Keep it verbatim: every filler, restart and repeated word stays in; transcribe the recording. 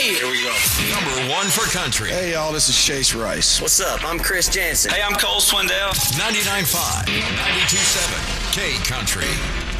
Hey! Here we go. Number one for country. Hey, y'all, this is Chase Rice. What's up? I'm Chris Jansen. Hey, I'm Cole Swindell. ninety-nine point five, ninety-two point seven, K Country.